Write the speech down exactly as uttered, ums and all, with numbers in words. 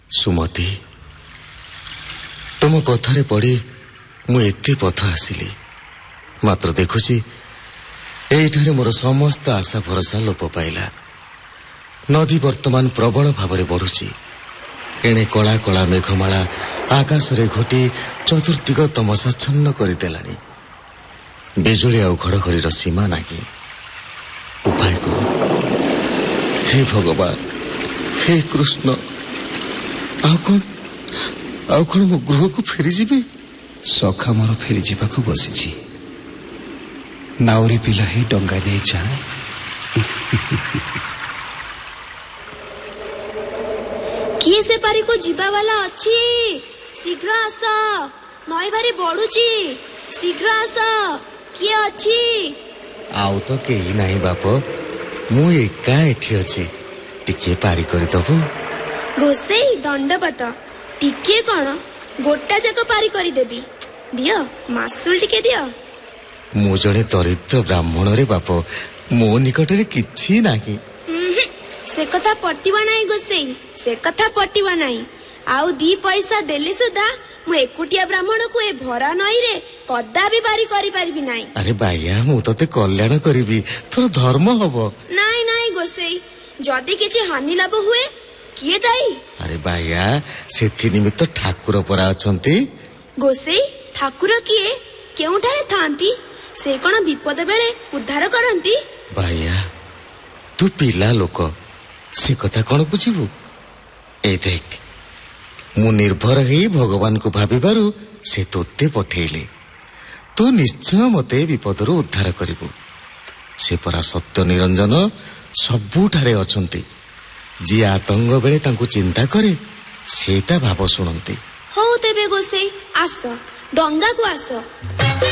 ସୁମତି, ତୁମ କଥାରେ ପଡ଼ି ମୁଁ ଏତେ ପଥ ଆସିଲି, ମାତ୍ର ଦେଖୁଛି ଏଇଠାରେ ମୋର ସମସ୍ତ ଆଶା ଭରସା ଲୋପ ପାଇଲା। ନଦୀ ବର୍ତ୍ତମାନ ପ୍ରବଳ ଭାବରେ ବଢ଼ୁଛି। ଏଣେ କଳା କଳା ମେଘମାଳା ଆକାଶରେ ଘୋଟି ଚତୁର୍ଦିଗ ତମସାଚ୍ଛନ୍ନ କରିଦେଲାଣି। ବିଜୁଳି ଆଉ ଘଡ଼ଘଡ଼ିର ସୀମା ନାହିଁ। ଉପାୟ କଣ? ହେ ଭଗବାନ, ହେ କୃଷ୍ଣ, ଆଉ କଣ ଆଉ କଣ ମୋ ଗୃହକୁ ଫେରିଯିବି? ସଖା ମୋର ଫେରିଯିବାକୁ ବସିଛି। ନାଉରୀ ପିଲା ହିଁ ଡଙ୍ଗା ନେଇ ଯାଏ। କିଏ ସେ ପାରିକୁ ଯିବା ବାଲା ଅଛି? ଶୀଘ୍ର ଆସ, ନଈ ଭାରି ବଢୁଛି, ଶୀଘ୍ର ଆସ, କିଏ ଅଛି? ଆଉ ତ କେହି ନାହିଁ ବାପ, ମୁଁ ଏକା ଏଠି ଅଛି, ଟିକେ ପାରି କରିଦବୁ? ଗୋସେଇ ଦଣ୍ଡବତ, ଟିକେ କଣ ଗୋଟା ଯାକ ପାରି କରିଦେବି। ଦିଅ, ମାସୁଲ ଟିକେ ଦିଅ। ମୁଁ ଜଣେ ଦରିଦ୍ର ବ୍ରାହ୍ମଣରେ ବାପ, ମୋ ନିକଟରେ କିଛି ନାହିଁ। ସେ କଥା ପଟିବ ନାହିଁ ଗୋସେଇ, ସେ କଥା ପଟିବ ନାହିଁ। ଆଉ ଦି ପଇସା ଦେଲି ସୁଦ୍ଧା ମୁଁ ଏକୁଟିଆ ବ୍ରାହ୍ମଣକୁ ଏ ଭରା ନଈରେ କଦାପି ପାରି କରିପାରିବି ନାହିଁ। ଆରେ ବାୟା, ମୁଁ ତତେ କଲ୍ୟାଣ କରିବି, ତୋର ଧର୍ମ ହବ। ନାଇଁ ନାଇଁ ଗୋସେଇ, ଯଦି କିଛି ହାନି ଲାଭ ହୁଏ କିଏ ଦାୟୀ? ଆରେ ବାୟା, ସେଥି ନିମିତ୍ତ ଠାକୁର ପରା ଅଛନ୍ତି। ଗୋସେଇ, ଠାକୁର କିଏ? କେଉଁଠାରେ ଥାନ୍ତି? ସେ କଣ ବିପଦ ବେଳେ ଉଦ୍ଧାର କରନ୍ତି? ବାୟା, ତୁ ପିଲା ଲୋକ, ସେ କଥା କଣ ବୁଝିବୁ? ଏ ଦେଖ, ମୁଁ ନିର୍ଭର ହେଇ ଭଗବାନଙ୍କୁ ଭାବିବାରୁ ସେ ତୋତେ ପଠେଇଲେ। ତୁ ନିଶ୍ଚୟ ମତେ ବିପଦରୁ ଉଦ୍ଧାର କରିବୁ। ସେ ପରା ସତ୍ୟ ନିରଞ୍ଜନ ସବୁଠାରେ ଅଛନ୍ତି। ଯିଏ ଆତଙ୍କ ବେଳେ ତାଙ୍କୁ ଚିନ୍ତା କରେ, ସେ ତା ଭାବ ଶୁଣନ୍ତି। ହଉ ତେବେ ଗୋସେଇ, ଆସ, ଡଙ୍ଗାକୁ ଆସ।